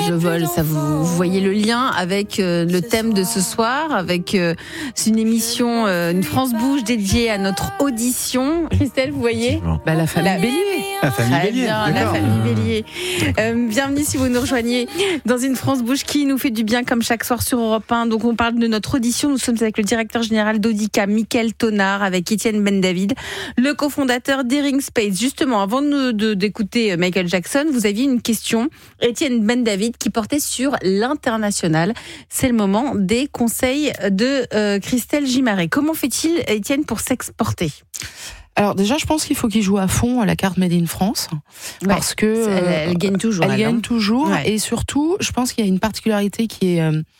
Je vole, ça vous voyez le lien avec le thème de ce soir, avec une émission, une France Bouge dédiée à notre audition. Christelle, vous voyez la famille Bélier. La famille Très Bélier. bien, la famille Bélier. Bienvenue si vous nous rejoignez dans une France Bouge qui nous fait du bien comme chaque soir sur Europe 1. Donc on parle de notre audition. Nous sommes avec le directeur général d'Audica, Mickaël Tonard, avec Étienne Ben-David, le cofondateur d'Hearing Space. Justement, avant d'écouter Michael Jackson, vous aviez une question, Étienne Ben-David, qui portait sur l'international. C'est le moment des conseils de Christelle Gimaret. Comment fait-il, Étienne, pour s'exporter ? Alors déjà, je pense qu'il faut qu'il joue à fond à la carte Made in France, parce que elle gagne toujours. Elle gagne toujours, et surtout, je pense qu'il y a une particularité qui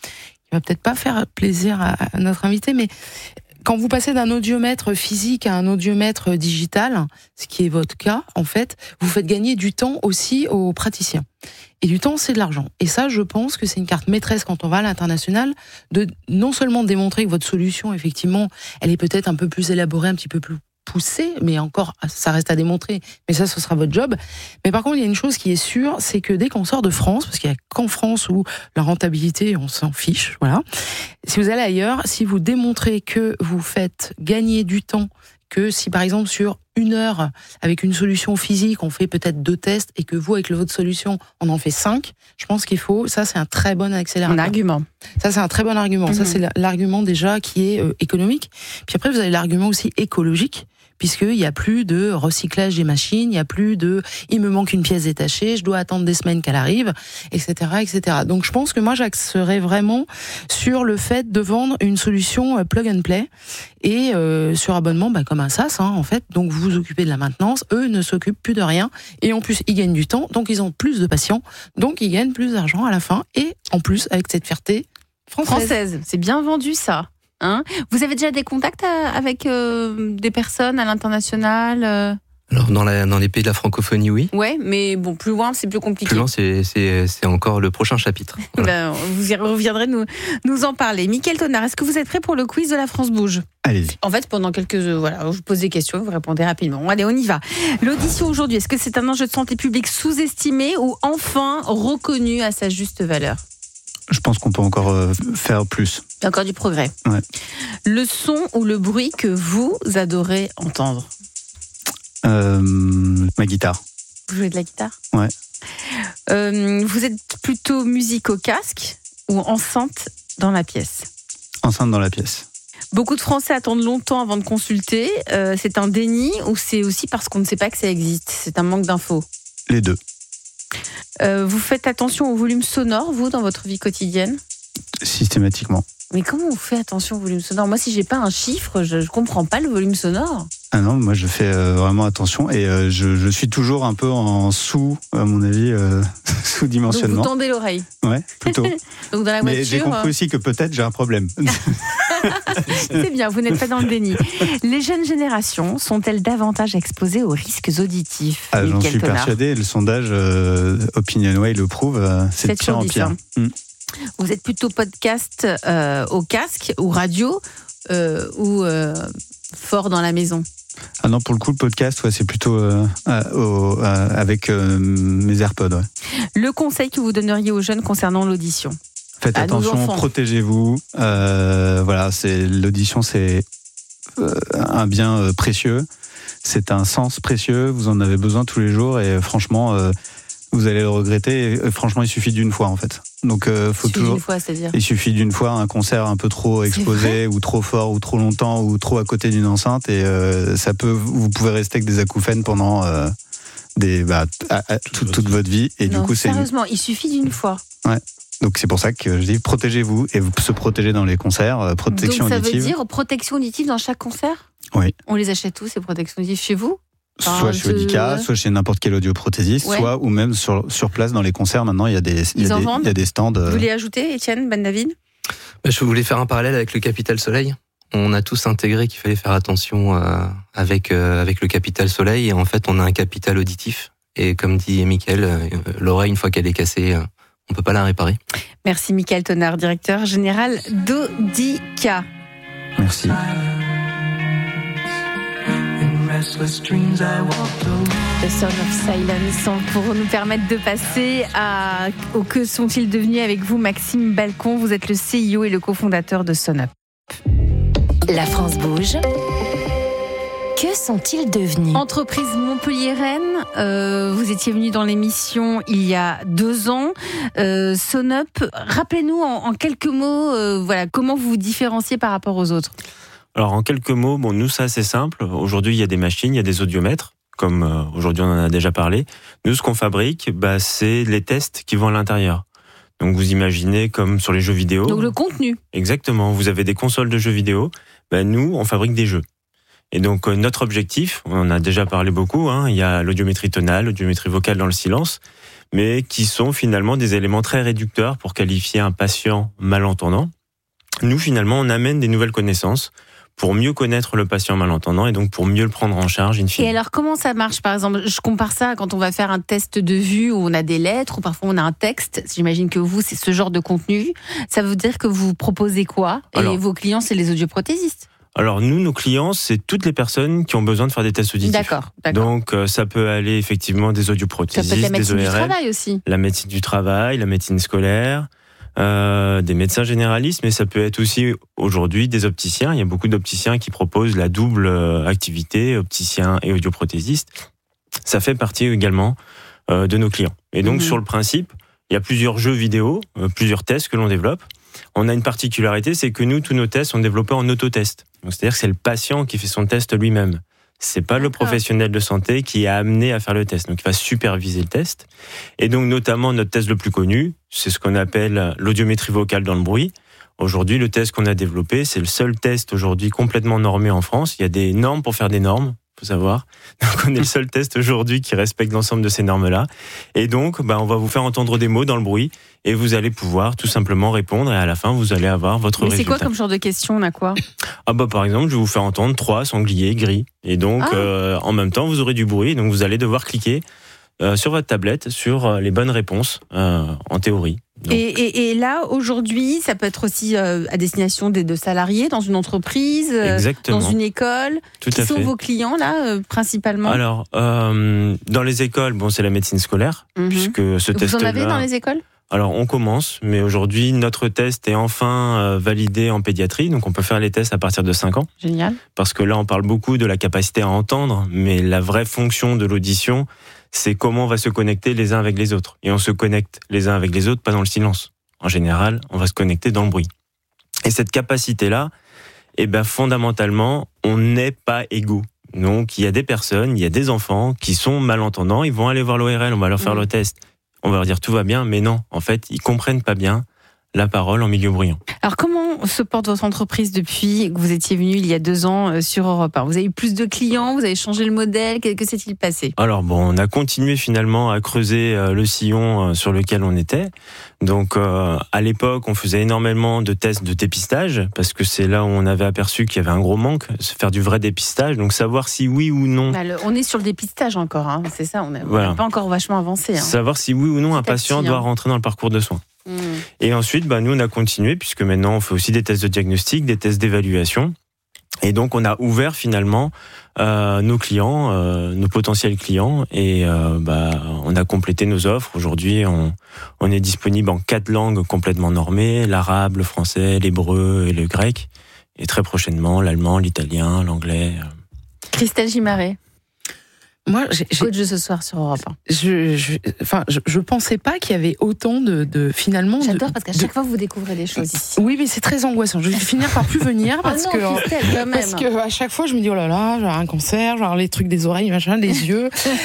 va peut-être pas faire plaisir à notre invité, mais quand vous passez d'un audiomètre physique à un audiomètre digital, ce qui est votre cas, en fait, vous faites gagner du temps aussi aux praticiens. Et du temps, c'est de l'argent. Et ça, je pense que c'est une carte maîtresse quand on va à l'international, de non seulement démontrer que votre solution, effectivement, elle est peut-être un peu plus élaborée, un petit peu plus poussée, mais encore, ça reste à démontrer, mais ça, ce sera votre job. Mais par contre, il y a une chose qui est sûre, c'est que dès qu'on sort de France, parce qu'il n'y a qu'en France où la rentabilité, on s'en fiche, voilà. Si vous allez ailleurs, si vous démontrez que vous faites gagner du temps, que si par exemple sur 1 heure, avec une solution physique, on fait peut-être 2 tests, et que vous, avec votre solution, on en fait 5, je pense qu'il faut, ça c'est un très bon accélérateur. Un argument. Ça c'est un très bon argument. Ça c'est l'argument déjà qui est économique. Puis après vous avez l'argument aussi écologique, puisqu'il n'y a plus de recyclage des machines, il n'y a plus de « il me manque une pièce détachée, je dois attendre des semaines qu'elle arrive », etc., etc. Donc je pense que moi j'axerais vraiment sur le fait de vendre une solution plug and play, et sur abonnement, comme un SaaS, en fait. Donc vous vous occupez de la maintenance, eux ne s'occupent plus de rien, et en plus ils gagnent du temps, donc ils ont plus de patients, donc ils gagnent plus d'argent à la fin, et en plus avec cette fierté française. C'est bien vendu ça. Vous avez déjà des contacts avec des personnes à l'international Alors dans les pays de la francophonie, oui. Ouais, mais bon, plus loin, c'est plus compliqué. Plus loin, c'est encore le prochain chapitre. Voilà. Vous y reviendrez nous en parler. Mickaël Tonard, est-ce que vous êtes prêt pour le quiz de la France Bouge ? Allez-y. En fait, pendant je vous pose des questions, vous répondez rapidement. Allez, on y va. L'audition aujourd'hui, est-ce que c'est un enjeu de santé publique sous-estimé ou enfin reconnu à sa juste valeur ? Je pense qu'on peut encore faire plus. Il y a encore du progrès. Ouais. Le son ou le bruit que vous adorez entendre ? Ma guitare. Vous jouez de la guitare ? Ouais. Vous êtes plutôt musique au casque ou enceinte dans la pièce ? Enceinte dans la pièce. Beaucoup de Français attendent longtemps avant de consulter. C'est un déni ou c'est aussi parce qu'on ne sait pas que ça existe ? C'est un manque d'infos ? Les deux. Vous faites attention au volume sonore, vous, dans votre vie quotidienne ? Systématiquement. Mais comment on fait attention au volume sonore ? Moi, si j'ai pas un chiffre, je comprends pas le volume sonore. Ah non, moi je fais vraiment attention, et je suis toujours un peu en sous, à mon avis, sous-dimensionnement. Donc vous tendez l'oreille. Ouais, plutôt. Donc dans la voiture. Mais j'ai compris aussi que peut-être j'ai un problème. C'est bien, vous n'êtes pas dans le déni. Les jeunes générations sont-elles davantage exposées aux risques auditifs ? J'en suis persuadé, le sondage OpinionWay le prouve, c'est de pire en pire. Vous êtes plutôt podcast au casque ou radio ou fort dans la maison ? Ah non, pour le coup, le podcast, c'est plutôt avec mes AirPods. Ouais. Le conseil que vous donneriez aux jeunes concernant l'audition ? Faites attention, protégez-vous. L'audition, c'est un bien précieux. C'est un sens précieux. Vous en avez besoin tous les jours, et franchement, vous allez le regretter. Et franchement, il suffit d'une fois, en fait. Donc, il suffit d'une fois, un concert un peu trop exposé, ou trop fort, ou trop longtemps, ou trop à côté d'une enceinte, et vous pouvez rester avec des acouphènes pendant toute votre vie. Et non, du coup, sérieusement, il suffit d'une fois. Ouais. Donc c'est pour ça que je dis protégez-vous, et vous se protéger dans les concerts, protection auditive. Donc ça veut dire protection auditive dans chaque concert ? Oui. On les achète où, ces protections auditives, chez vous ? Soit chez Audica, soit chez n'importe quel audioprothésiste, soit ou même sur place dans les concerts. Maintenant, il y a des stands. Vous voulez ajouter, Étienne Ben-David ? Je voulais faire un parallèle avec le Capital Soleil. On a tous intégré qu'il fallait faire attention avec le Capital Soleil, et en fait, on a un capital auditif. Et comme dit Mickaël, l'oreille, une fois qu'elle est cassée, on peut pas la réparer. Merci Mickaël Tonard, directeur général d'Audica. Merci. The Sound of Silence pour nous permettre de passer au Que sont-ils devenus avec vous, Maxime Balcon. Vous êtes le CIO et le cofondateur de SonUp. La France bouge. Que sont-ils devenus ? Entreprise montpelliéraine, vous étiez venu dans l'émission il y a 2 ans. SonUp, rappelez-nous en quelques mots comment vous vous différenciez par rapport aux autres. Alors en quelques mots, nous c'est assez simple. Aujourd'hui il y a des machines, il y a des audiomètres, comme aujourd'hui on en a déjà parlé. Nous ce qu'on fabrique, c'est les tests qui vont à l'intérieur. Donc vous imaginez comme sur les jeux vidéo. Donc le contenu. Exactement, vous avez des consoles de jeux vidéo, nous on fabrique des jeux. Et donc notre objectif, on en a déjà parlé beaucoup, il y a l'audiométrie tonale, l'audiométrie vocale dans le silence, mais qui sont finalement des éléments très réducteurs pour qualifier un patient malentendant. Nous finalement on amène des nouvelles connaissances pour mieux connaître le patient malentendant et donc pour mieux le prendre en charge in fine. Et alors comment ça marche par exemple ? Je compare ça quand on va faire un test de vue où on a des lettres ou parfois on a un texte. J'imagine que vous c'est ce genre de contenu. Ça veut dire que vous proposez quoi ? Et vos clients c'est les audioprothésistes ? Alors nous, nos clients, c'est toutes les personnes qui ont besoin de faire des tests auditifs. D'accord. Donc ça peut aller effectivement des audioprothésistes, ça peut être la médecine des ORL, du travail aussi. La médecine du travail, la médecine scolaire, des médecins généralistes, mais ça peut être aussi aujourd'hui des opticiens. Il y a beaucoup d'opticiens qui proposent la double activité, opticien et audioprothésiste. Ça fait partie également de nos clients. Et donc sur le principe, il y a plusieurs jeux vidéo, plusieurs tests que l'on développe. On a une particularité, c'est que nous, tous nos tests sont développés en autotest. Donc, c'est-à-dire que c'est le patient qui fait son test lui-même. C'est pas le professionnel de santé qui est amené à faire le test. Donc, il va superviser le test. Et donc, notamment, notre test le plus connu, c'est ce qu'on appelle l'audiométrie vocale dans le bruit. Aujourd'hui, le test qu'on a développé, c'est le seul test aujourd'hui complètement normé en France. Il y a des normes pour faire des normes, faut savoir. Donc, on est le seul test aujourd'hui qui respecte l'ensemble de ces normes-là. Et donc, on va vous faire entendre des mots dans le bruit et vous allez pouvoir tout simplement répondre et à la fin, vous allez avoir votre résultat. Mais c'est quoi comme genre de question ? On a quoi ? Par exemple, je vais vous faire entendre 3 sangliers gris. Et donc, en même temps, vous aurez du bruit. Donc, vous allez devoir cliquer sur votre tablette sur les bonnes réponses en théorie. Donc. Et là, aujourd'hui, ça peut être aussi à destination de salariés dans une entreprise, dans une école. Tout Qui à sont fait. vos clients, là, principalement ? Alors, dans les écoles, c'est la médecine scolaire, puisque ce test-là... Vous en avez dans les écoles ? Alors, on commence, mais aujourd'hui, notre test est enfin validé en pédiatrie, donc on peut faire les tests à partir de 5 ans. Génial. Parce que là, on parle beaucoup de la capacité à entendre, mais la vraie fonction de l'audition, c'est comment on va se connecter les uns avec les autres. Et on se connecte les uns avec les autres, pas dans le silence. En général, on va se connecter dans le bruit. Et cette capacité-là, fondamentalement, on n'est pas égaux. Donc, il y a des personnes, il y a des enfants qui sont malentendants, ils vont aller voir l'ORL, on va leur faire le test. On va leur dire tout va bien, mais non, en fait, ils comprennent pas bien la parole en milieu bruyant. Alors, comment se porte votre entreprise depuis que vous étiez venu il y a 2 ans sur Europe 1 ? Vous avez eu plus de clients, vous avez changé le modèle, que s'est-il passé ? Alors on a continué finalement à creuser le sillon sur lequel on était. Donc à l'époque, on faisait énormément de tests de dépistage, parce que c'est là où on avait aperçu qu'il y avait un gros manque, faire du vrai dépistage, donc savoir si oui ou non... On est sur le dépistage encore, c'est ça, on n'a pas encore vachement avancé. Savoir si oui ou non un patient doit rentrer dans le parcours de soins. Et ensuite, nous, on a continué, puisque maintenant, on fait aussi des tests de diagnostic, des tests d'évaluation. Et donc, on a ouvert finalement nos clients, nos potentiels clients, et on a complété nos offres. Aujourd'hui, on est disponible en 4 langues complètement normées, l'arabe, le français, l'hébreu et le grec. Et très prochainement, l'allemand, l'italien, l'anglais. Christelle Gimaret. Moi, coach de ce soir sur Europe 1. Je pensais pas qu'il y avait autant de finalement. J'adore parce qu'à chaque fois vous découvrez des choses ici. Oui, mais c'est très angoissant. Je vais finir par plus venir parce que à chaque fois je me dis oh là là, j'ai un cancer, genre les trucs des oreilles, machin, des yeux.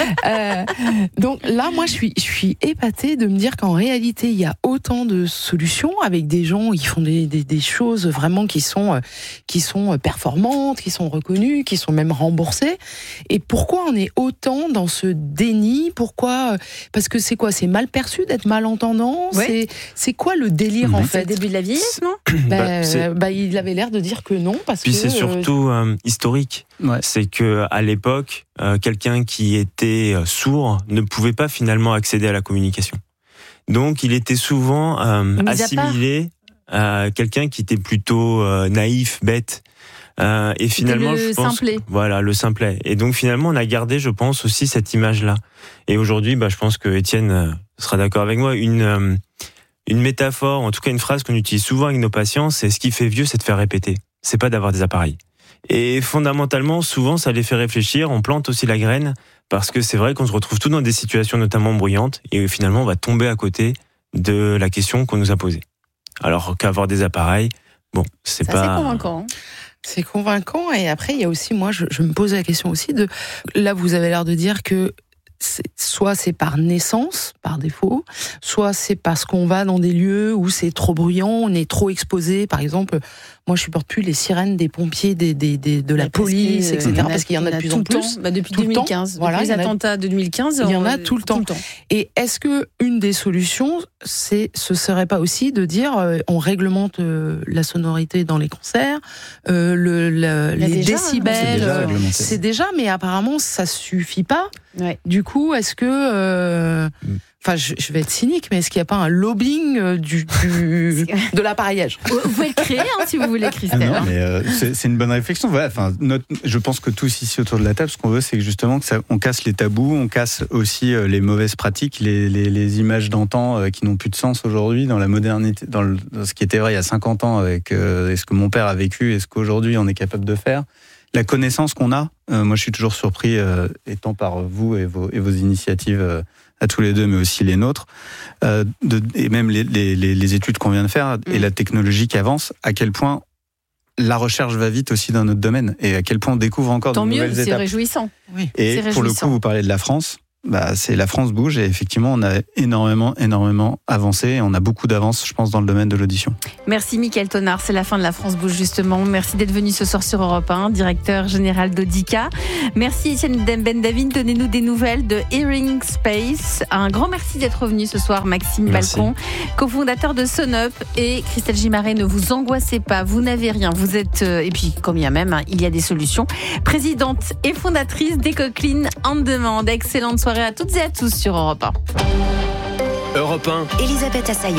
Donc là, moi, je suis épatée de me dire qu'en réalité, il y a autant de solutions avec des gens qui font des choses vraiment qui sont performantes, qui sont reconnues, qui sont même remboursées. Et pourquoi on est autant dans ce déni? Pourquoi? Parce que c'est quoi? C'est mal perçu d'être malentendant? Ouais. C'est quoi le délire en fait? C'est le début de la vieillesse, non? Il avait l'air de dire que non. Puis c'est surtout historique. Ouais. C'est que à l'époque, quelqu'un qui était sourd ne pouvait pas finalement accéder à la communication. Donc il était souvent assimilé à quelqu'un qui était plutôt naïf, bête. Et finalement, le je pense, simplet. voilà, le simplet. Et donc finalement, on a gardé, je pense, aussi cette image-là. Et aujourd'hui, je pense que Étienne sera d'accord avec moi. Une métaphore, en tout cas une phrase qu'on utilise souvent avec nos patients, c'est ce qui fait vieux, c'est de faire répéter. C'est pas d'avoir des appareils. Et fondamentalement, souvent, ça les fait réfléchir. On plante aussi la graine parce que c'est vrai qu'on se retrouve tous dans des situations notamment bruyantes et finalement, on va tomber à côté de la question qu'on nous a posée. Alors qu'avoir des appareils, c'est pas... C'est convaincant. Hein. C'est convaincant. Et après, il y a aussi, moi, je me pose la question aussi de... Là, vous avez l'air de dire que soit c'est par naissance, par défaut, soit c'est parce qu'on va dans des lieux où c'est trop bruyant, on est trop exposé. Par exemple, moi je supporte plus les sirènes des pompiers, de la police, etc. Parce qu'il y en a de plus en plus. Depuis 2015. Voilà, depuis les attentats de 2015, il y en a tout le temps. Et est-ce que une des solutions, ce serait pas aussi de dire on réglemente la sonorité dans les concerts, les décibels, c'est déjà, mais apparemment ça suffit pas. Ouais. Du coup, est-ce que, je vais être cynique, mais est-ce qu'il n'y a pas un lobbying de l'appareillage ? Vous pouvez le créer si vous voulez, Christelle. Non, mais c'est une bonne réflexion. Voilà, je pense que tous ici autour de la table, ce qu'on veut, c'est que justement on casse les tabous, on casse aussi les mauvaises pratiques, les images d'antan qui n'ont plus de sens aujourd'hui dans la modernité, dans ce qui était vrai il y a 50 ans avec ce que mon père a vécu et ce qu'aujourd'hui on est capable de faire. La connaissance qu'on a, moi je suis toujours surpris, étant par vous et vos initiatives à tous les deux, mais aussi les nôtres, et même les études qu'on vient de faire, et la technologie qui avance, à quel point la recherche va vite aussi dans notre domaine, et à quel point on découvre encore de nouvelles étapes. Tant mieux, c'est réjouissant. Oui. Et pour le coup, vous parlez de la France. C'est la France bouge et effectivement on a énormément avancé et on a beaucoup d'avance, je pense, dans le domaine de l'audition. Merci Mickaël Tonard, c'est la fin de la France bouge justement. Merci d'être venu ce soir sur Europe 1, directeur général d'Audica. Merci Étienne Ben-David, donnez-nous des nouvelles de Hearing Space. Un grand merci d'être venu ce soir Maxime Balcon, cofondateur de Sonup, et Christelle Gimaret. Ne vous angoissez pas, vous n'avez rien, vous êtes, et puis comme il y a même, il y a des solutions. Présidente et fondatrice d'EcoClean On Demand. Excellente soirée à toutes et à tous sur Europe 1. Europe 1. Elisabeth Assaillant.